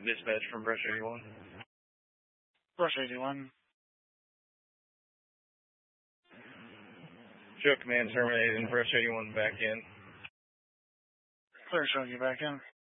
Dispatch from Brush 81. Brush 81. Show command terminated and Brush 81 back in. Clear, showing you back in.